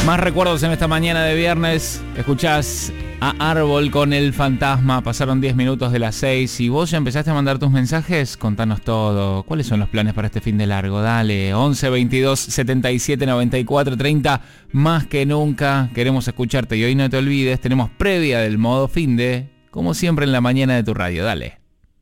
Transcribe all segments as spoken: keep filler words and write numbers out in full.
Más recuerdos en esta mañana de viernes. Escuchás a Árbol con El Fantasma. Pasaron diez minutos de las seis y vos ya empezaste a mandar tus mensajes. Contanos todo. ¿Cuáles son los planes para este fin de largo? Dale, once, veintidós, setenta y siete, noventa y cuatro, treinta. Más que nunca queremos escucharte. Y hoy no te olvides, tenemos previa del modo fin de, como siempre en la mañana de tu radio. Dale.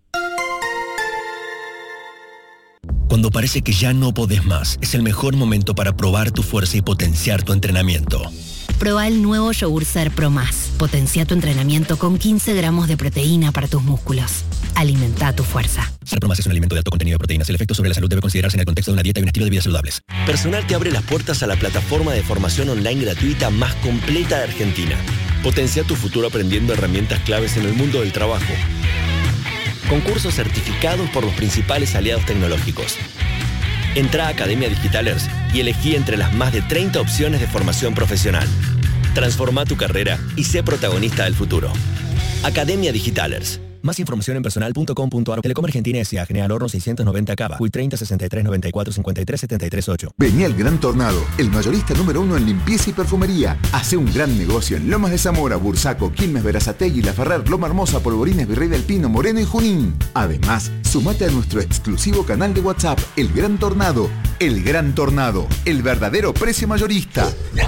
Cuando parece que ya no podés más, es el mejor momento para probar tu fuerza y potenciar tu entrenamiento. Proba el nuevo Yogur Ser Pro Más. Potencia tu entrenamiento con quince gramos de proteína para tus músculos. Alimenta tu fuerza. Ser Pro Más es un alimento de alto contenido de proteínas. El efecto sobre la salud debe considerarse en el contexto de una dieta y un estilo de vida saludables. Personal te abre las puertas a la plataforma de formación online gratuita más completa de Argentina. Potencia tu futuro aprendiendo herramientas claves en el mundo del trabajo. Concursos certificados por los principales aliados tecnológicos. Entrá a Academia Digitalers y elegí entre las más de treinta opciones de formación profesional. Transforma tu carrera y sé protagonista del futuro. Academia Digitalers. Más información en personal punto com punto a r. Telecom Argentina S A. General Horno seiscientos noventa Cava. Q I treinta, sesenta y tres, noventa y cuatro, cincuenta y tres, setenta y tres, ocho. Vení al Gran Tornado, el mayorista número uno en limpieza y perfumería. Hace un gran negocio en Lomas de Zamora, Bursaco, Quilmes, Berazategui, La Ferrer, Loma Hermosa, Polvorines, Virrey del Pino, Moreno y Junín. Además, sumate a nuestro exclusivo canal de WhatsApp, El Gran Tornado. El Gran Tornado, el verdadero precio mayorista.